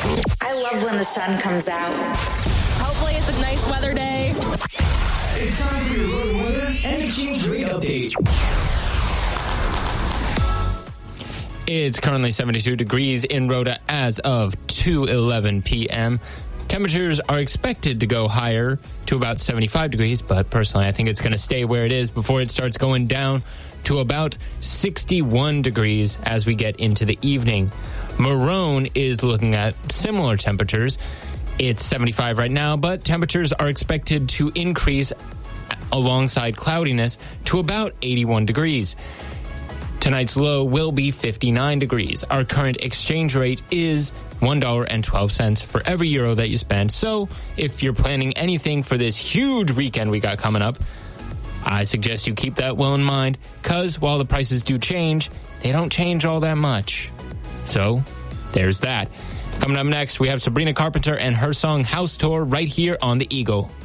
I love when the sun comes out. Hopefully it's a nice weather day. It's time for your road weather and exchange rate update. It's currently 72 degrees in Rhoda as of 2:11 p.m. Temperatures are expected to go higher to about 75 degrees, but personally I think it's going to stay where it is before it starts going down to about 61 degrees as we get into the evening. Marone is looking at similar temperatures. It's 75 right now, but temperatures are expected to increase alongside cloudiness to about 81 degrees. Tonight's low will be 59 degrees. Our current exchange rate is $1.12 for every euro that you spend. So if you're planning anything for this huge weekend we got coming up, I suggest you keep that well in mind, because while the prices do change, they don't change all that much. So there's that. Coming up next, we have Sabrina Carpenter and her song House Tour right here on The Eagle.